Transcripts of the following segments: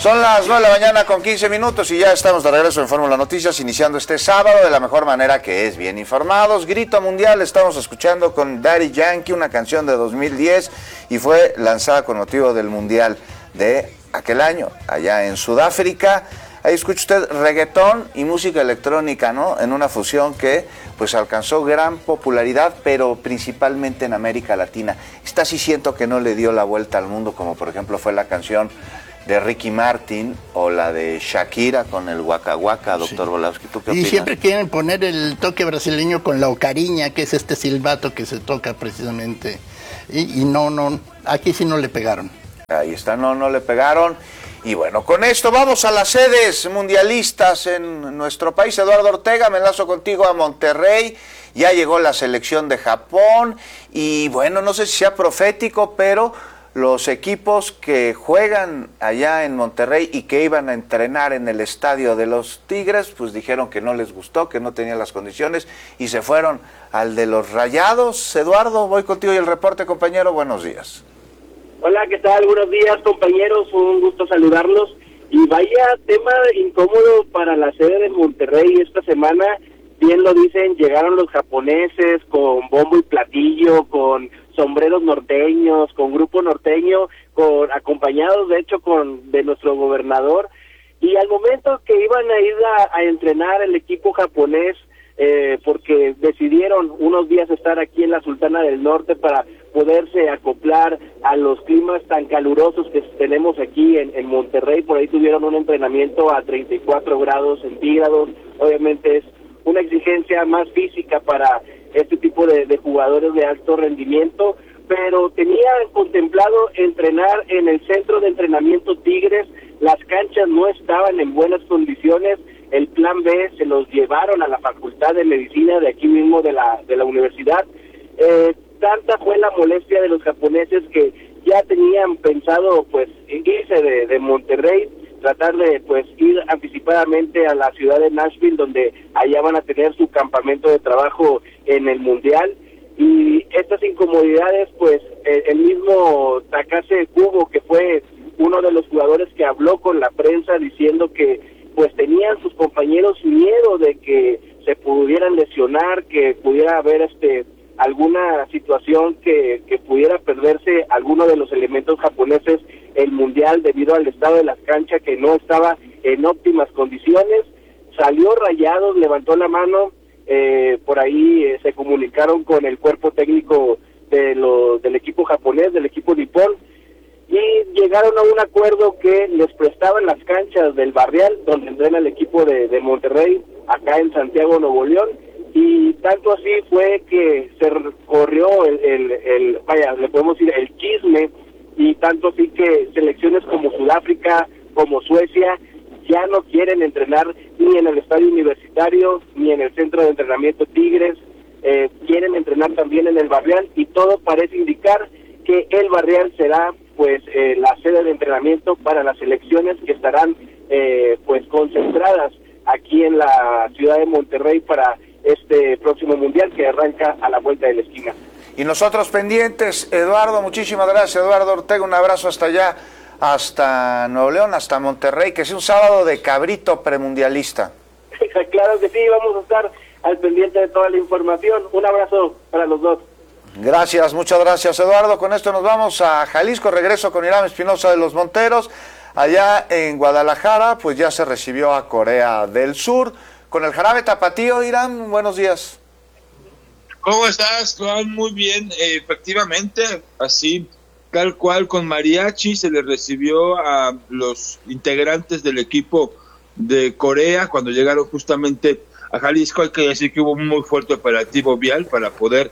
Son las 9 de la mañana con 15 minutos y ya estamos de regreso en Fórmula Noticias, iniciando este sábado de la mejor manera, que es bien informados. Grito Mundial, estamos escuchando con Daddy Yankee, una canción de 2010 y fue lanzada con motivo del Mundial de aquel año, allá en Sudáfrica. Ahí escucha usted reggaetón y música electrónica, ¿no? En una fusión que pues alcanzó gran popularidad, pero principalmente en América Latina. Esta sí siento que no le dio la vuelta al mundo, como por ejemplo fue la canción de Ricky Martin o la de Shakira con el Waka Waka, doctor Volowski. ¿Tú qué opinas? Y siempre quieren poner el toque brasileño con la ocariña, que es este silbato que se toca precisamente. Y no, aquí sí no le pegaron. Ahí está, no le pegaron. Y bueno, con esto vamos a las sedes mundialistas en nuestro país. Eduardo Ortega, me enlazo contigo a Monterrey. Ya llegó la selección de Japón y bueno, no sé si sea profético, pero los equipos que juegan allá en Monterrey y que iban a entrenar en el estadio de los Tigres, pues dijeron que no les gustó, que no tenían las condiciones y se fueron al de los Rayados. Eduardo, voy contigo y el reporte, compañero. Buenos días. Hola, ¿qué tal? Buenos días, compañeros, un gusto saludarlos. Y vaya tema incómodo para la sede de Monterrey esta semana. Bien lo dicen, llegaron los japoneses con bombo y platillo, con sombreros norteños, con grupo norteño, acompañados de hecho de nuestro gobernador. Y al momento que iban a ir a entrenar el equipo japonés, porque decidieron unos días estar aquí en la Sultana del Norte para poderse acoplar a los climas tan calurosos que tenemos aquí en Monterrey. Por ahí tuvieron un entrenamiento a 34 grados centígrados. Obviamente es una exigencia más física para este tipo de jugadores de alto rendimiento, pero tenían contemplado entrenar en el centro de entrenamiento Tigres. Las canchas no estaban en buenas condiciones. El plan B se los llevaron a la Facultad de Medicina de aquí mismo de la universidad. Tanta fue la molestia de los japoneses que ya tenían pensado pues irse de Monterrey, tratar de pues ir anticipadamente a la ciudad de Nashville, donde allá van a tener su campamento de trabajo en el Mundial. Y estas incomodidades, pues el mismo Takase Kubo, que fue uno de los jugadores que habló con la prensa diciendo que pues tenían sus compañeros miedo de que se pudieran lesionar, que pudiera haber alguna situación que pudiera perderse alguno de los elementos japoneses el Mundial debido al estado de las canchas que no estaba en óptimas condiciones. Salió Rayados, levantó la mano, por ahí se comunicaron con el cuerpo técnico del equipo japonés, del equipo nipón, y llegaron a un acuerdo que les prestaban las canchas del Barrial, donde entrena el equipo de Monterrey, acá en Santiago, Nuevo León, y tanto así fue que se corrió le podemos decir el chisme, y tanto así que selecciones como Sudáfrica, como Suecia, ya no quieren entrenar ni en el estadio universitario, ni en el centro de entrenamiento Tigres, quieren entrenar también en el Barrial, y todo parece indicar que el Barrial será pues la sede de entrenamiento para las selecciones que estarán pues concentradas aquí en la ciudad de Monterrey para este próximo Mundial que arranca a la vuelta de la esquina. Y nosotros pendientes, Eduardo, muchísimas gracias, Eduardo Ortega, un abrazo hasta allá, hasta Nuevo León, hasta Monterrey, que sea un sábado de cabrito premundialista. Claro que sí, vamos a estar al pendiente de toda la información. Un abrazo para los dos. Gracias, muchas gracias, Eduardo. Con esto nos vamos a Jalisco, regreso con Irán Espinosa de los Monteros. Allá en Guadalajara, pues ya se recibió a Corea del Sur. Con el jarabe tapatío, Irán, buenos días. ¿Cómo estás, Juan? Muy bien, efectivamente, así, tal cual, con mariachi se le recibió a los integrantes del equipo de Corea cuando llegaron justamente a Jalisco. Hay que decir que hubo un muy fuerte operativo vial para poder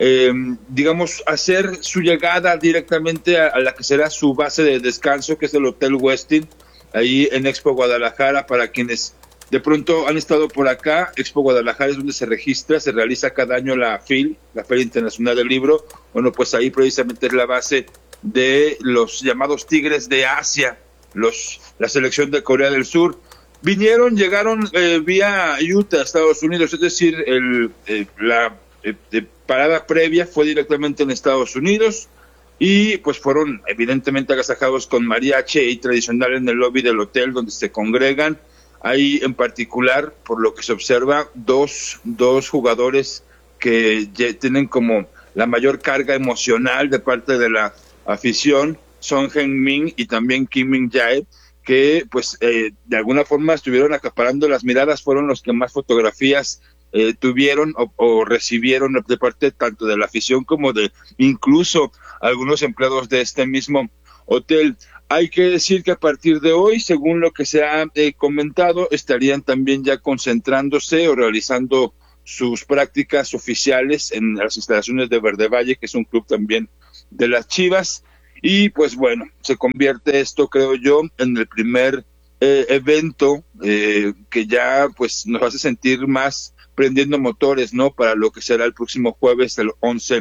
hacer su llegada directamente a la que será su base de descanso, que es el Hotel Westin, ahí en Expo Guadalajara. Para quienes de pronto han estado por acá, Expo Guadalajara es donde se realiza cada año la FIL, la Feria Internacional del Libro. Bueno, pues ahí precisamente es la base de los llamados Tigres de Asia, la selección de Corea del Sur. Llegaron vía Utah, Estados Unidos, es decir, la parada previa fue directamente en Estados Unidos. y pues fueron evidentemente agasajados con mariachi y tradicional en el lobby del hotel donde se congregan. Hay en particular, por lo que se observa, dos jugadores que tienen como la mayor carga emocional de parte de la afición, Son Heung-min y también Kim Min-jae, que pues de alguna forma estuvieron acaparando las miradas, fueron los que más fotografías tuvieron o recibieron de parte tanto de la afición como de incluso algunos empleados de este mismo hotel. Hay que decir que a partir de hoy, según lo que se ha comentado, estarían también ya concentrándose o realizando sus prácticas oficiales en las instalaciones de Verde Valle, que es un club también de las Chivas, y pues bueno, se convierte esto, creo yo, en el primer evento que ya pues nos hace sentir más prendiendo motores, ¿no? Para lo que será el próximo jueves, el 11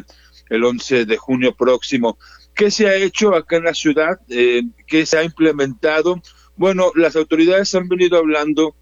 de junio próximo. ¿Qué se ha hecho acá en la ciudad? ¿Qué se ha implementado? Bueno, las autoridades han venido hablando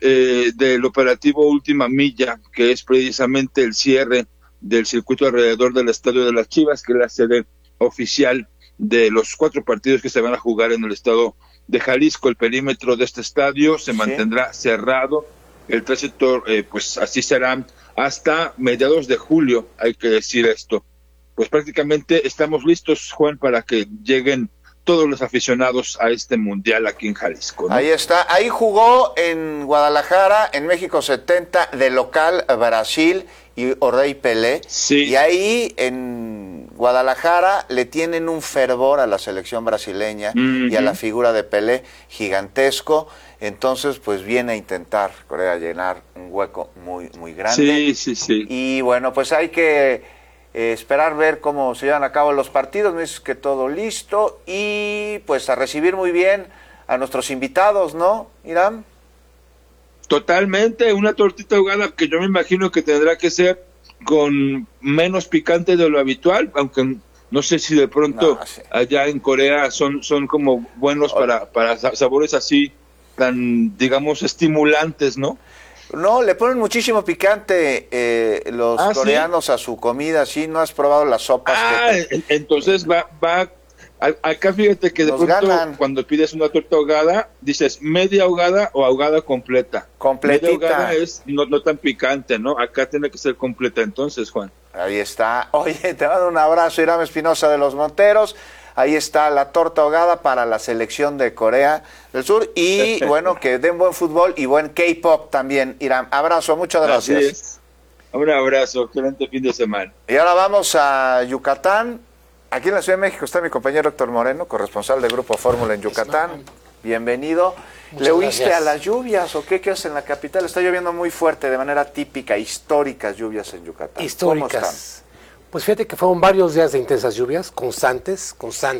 del operativo Última Milla, que es precisamente el cierre del circuito alrededor del Estadio de las Chivas, que es la sede oficial de los 4 partidos que se van a jugar en el estado de Jalisco. El perímetro de este estadio se mantendrá cerrado. El tránsito, pues así será hasta mediados de julio, hay que decir esto. Pues prácticamente estamos listos, Juan, para que lleguen todos los aficionados a este mundial aquí en Jalisco, ¿no? Ahí está, ahí jugó en Guadalajara, en México 70, de local Brasil y Rei Pelé, sí. Y ahí en Guadalajara le tienen un fervor a la selección brasileña y a la figura de Pelé gigantesco, entonces pues viene a intentar Corea llenar un hueco muy, muy grande. Sí. Y bueno, pues hay que esperar ver cómo se llevan a cabo los partidos. Me dices que todo listo y pues a recibir muy bien a nuestros invitados, ¿no, Irán? Totalmente, una tortita ahogada que yo me imagino que tendrá que ser con menos picante de lo habitual, aunque no sé si de pronto allá en Corea son como buenos para sabores así tan, digamos, estimulantes, ¿no? No, le ponen muchísimo picante los coreanos, ¿sí?, a su comida. ¿Sí? ¿No has probado las sopas? Entonces va acá fíjate que de pronto ganan. Cuando pides una torta ahogada, dices media ahogada o ahogada completa. Completita. Media ahogada es no tan picante, ¿no? Acá tiene que ser completa entonces, Juan. Ahí está. Oye, te mando un abrazo, Irán Espinosa de los Monteros. Ahí está la torta ahogada para la selección de Corea del Sur. Y bueno, que den buen fútbol y buen K-pop también, Irán. Abrazo, muchas gracias. Así es. Un abrazo, excelente fin de semana. Y ahora vamos a Yucatán. Aquí en la Ciudad de México está mi compañero Héctor Moreno, corresponsal del Grupo Fórmula en Yucatán. Bienvenido. ¿Le huiste a las lluvias o qué haces en la capital? Está lloviendo muy fuerte, de manera típica, históricas lluvias en Yucatán. Históricas. ¿Cómo están? Pues fíjate que fueron varios días de intensas lluvias, constantes,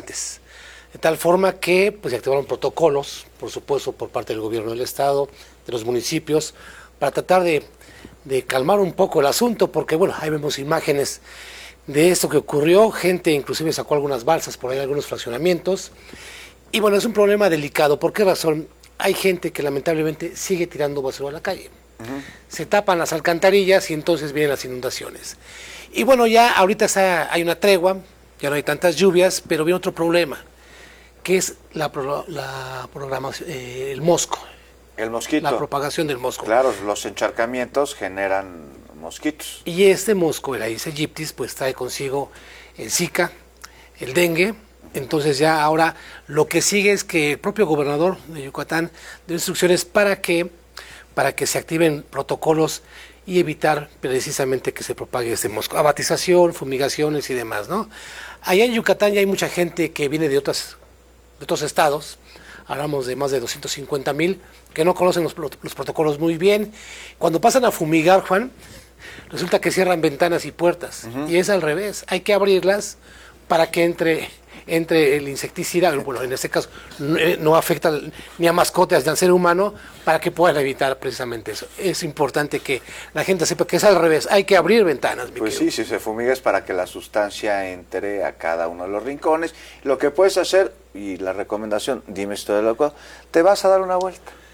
de tal forma que pues se activaron protocolos, por supuesto, por parte del gobierno del estado, de los municipios, para tratar de calmar un poco el asunto, porque bueno, ahí vemos imágenes de esto que ocurrió, gente inclusive sacó algunas balsas por ahí, algunos fraccionamientos, y bueno, es un problema delicado. ¿Por qué razón? Hay gente que lamentablemente sigue tirando basura a la calle. Se tapan las alcantarillas y entonces vienen las inundaciones. Y bueno, ya ahorita hay una tregua, ya no hay tantas lluvias, pero viene otro problema, que es la programación, el mosco. El mosquito. La propagación del mosco. Claro, los encharcamientos generan mosquitos. Y este mosco, el Aedes aegypti, pues trae consigo el Zika, el dengue. Entonces ya ahora lo que sigue es que el propio gobernador de Yucatán dio instrucciones para que se activen protocolos y evitar precisamente que se propague este mosco. Abatización, fumigaciones y demás, ¿no? Allá en Yucatán ya hay mucha gente que viene de otros estados, hablamos de más de 250,000, que no conocen los protocolos muy bien. Cuando pasan a fumigar, Juan, resulta que cierran ventanas y puertas, y es al revés, hay que abrirlas para que entre el insecticida, bueno, en este caso no afecta ni a mascotas ni al ser humano, para que puedan evitar precisamente eso. Es importante que la gente sepa que es al revés, hay que abrir ventanas. Pues sí, si se fumiga es para que la sustancia entre a cada uno de los rincones. Lo que puedes hacer, y la recomendación, dime esto de loco, te vas a dar una vuelta.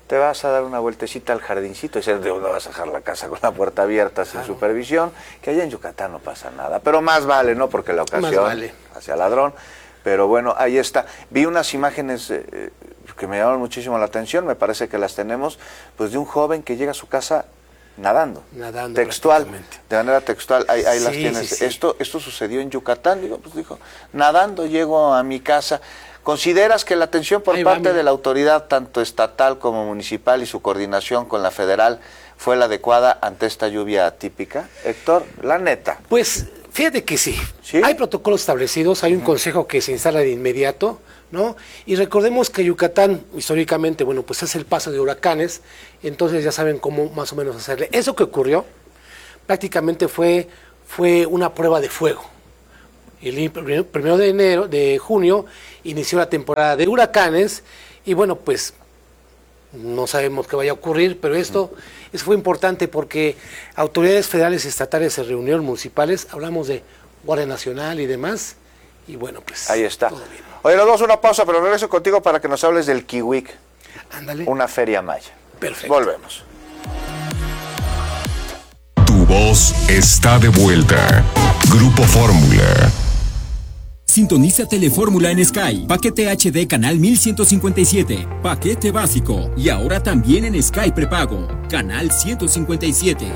te vas a dar una vueltecita al jardincito, y dices, ¿de dónde vas a dejar la casa con la puerta abierta sin supervisión? Que allá en Yucatán no pasa nada, pero más vale, ¿no? Porque la ocasión hacia ladrón, pero bueno, ahí está. Vi unas imágenes que me llamaron muchísimo la atención, me parece que las tenemos, pues de un joven que llega a su casa nadando textual, de manera textual, ahí las tienes. Sí. Esto sucedió en Yucatán, dijo, nadando llego a mi casa. ¿Consideras que la atención por parte de la autoridad, tanto estatal como municipal, y su coordinación con la federal fue la adecuada ante esta lluvia atípica? Héctor, la neta. Pues fíjate que sí. Hay protocolos establecidos, hay un consejo que se instala de inmediato, ¿no? Y recordemos que Yucatán, históricamente, bueno, pues es el paso de huracanes, entonces ya saben cómo más o menos hacerle. Eso que ocurrió prácticamente fue una prueba de fuego. El 1 de junio inició la temporada de huracanes y bueno, pues no sabemos qué vaya a ocurrir, pero eso fue importante porque autoridades federales y estatales se reunieron, municipales, hablamos de Guardia Nacional y demás, y bueno, pues ahí está. Todo bien. Oye, nos damos una pausa, pero regreso contigo para que nos hables del Kiwik. Ándale. Una feria maya. Perfecto. Volvemos. Tu voz está de vuelta. Grupo Fórmula. Sintoniza Telefórmula en Sky. Paquete HD canal 1157. Paquete básico. Y ahora también en Sky prepago. Canal 157.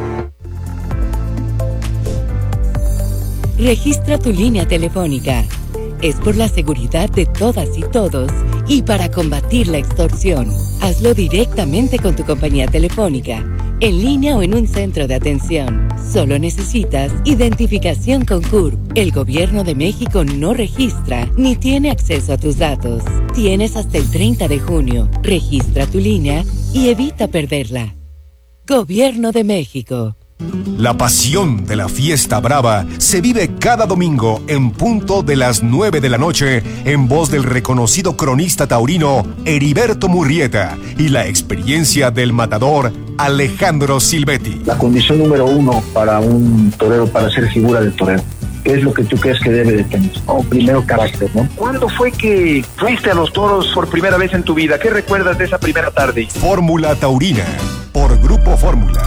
Registra tu línea telefónica. Es por la seguridad de todas y todos y para combatir la extorsión. Hazlo directamente con tu compañía telefónica, en línea o en un centro de atención. Solo necesitas identificación con CURP. El Gobierno de México no registra ni tiene acceso a tus datos. Tienes hasta el 30 de junio. Registra tu línea y evita perderla. Gobierno de México. La pasión de la fiesta brava se vive cada domingo en punto de las 9 de la noche en voz del reconocido cronista taurino Heriberto Murrieta y la experiencia del matador Alejandro Silvetti. La condición número 1 para un torero, para ser figura del torero, ¿qué es lo que tú crees que debe de tener? Primero, carácter, ¿no? ¿Cuándo fue que fuiste a los toros por primera vez en tu vida? ¿Qué recuerdas de esa primera tarde? Fórmula Taurina, por Grupo Fórmula.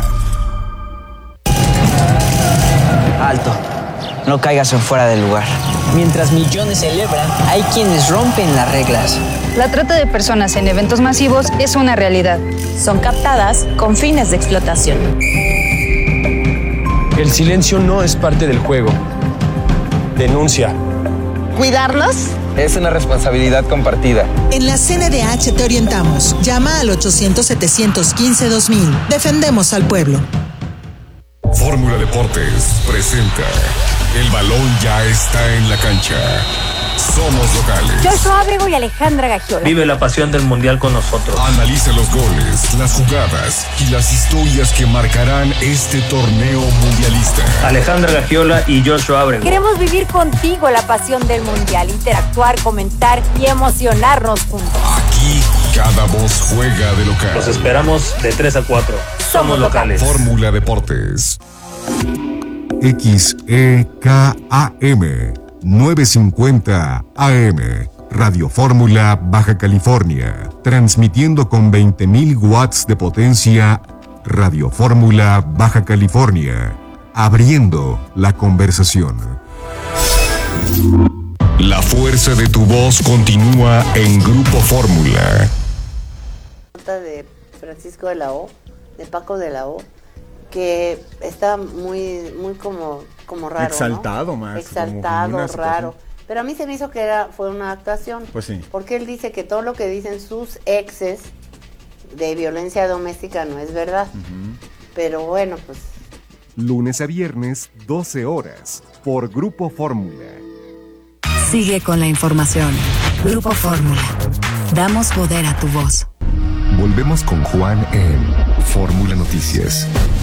Alto, no caigas en fuera del lugar. Mientras millones celebran, hay quienes rompen las reglas. La trata de personas en eventos masivos es una realidad. Son captadas con fines de explotación. El silencio no es parte del juego. Denuncia. ¿Cuidarlos? Es una responsabilidad compartida. En la CNDH te orientamos. Llama al 800-715-2000. Defendemos al pueblo. Fórmula Deportes presenta El balón ya está en la cancha. Somos locales. Joshua Ábrego y Alejandra Gagiola. Vive la pasión del mundial con nosotros. Analiza los goles, las jugadas y las historias que marcarán este torneo mundialista. Alejandra Gagiola y Joshua Ábrego. Queremos vivir contigo la pasión del mundial, interactuar, comentar y emocionarnos juntos. Aquí cada voz juega de local. Los esperamos de 3 a 4. Somos locales. Fórmula Deportes. XEKAM 950 AM. Radio Fórmula Baja California. Transmitiendo con 20.000 watts de potencia. Radio Fórmula Baja California. Abriendo la conversación. La fuerza de tu voz continúa en Grupo Fórmula. De Francisco de la O, de Paco de la O, que está muy como raro, exaltado, ¿no? Más exaltado, raro, pero a mí se me hizo que fue una actuación, pues sí, porque él dice que todo lo que dicen sus exes de violencia doméstica no es verdad, pero bueno, pues lunes a viernes 12 horas por Grupo Fórmula. Sigue con la información. Grupo Fórmula. Damos poder a tu voz. Volvemos con Juan en Fórmula Noticias.